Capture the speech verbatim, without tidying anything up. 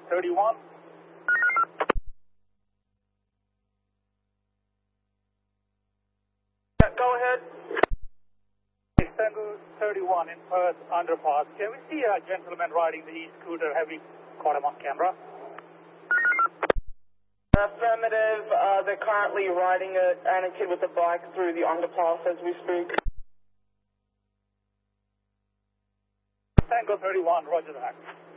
thirty-one. Yeah, go ahead. Tango thirty-one in Perth underpass. Can we see a gentleman riding the e-scooter? Have we caught him on camera? Affirmative. Uh, they're currently riding it and a kid with a bike through the underpass as we speak. Tango thirty-one, roger that.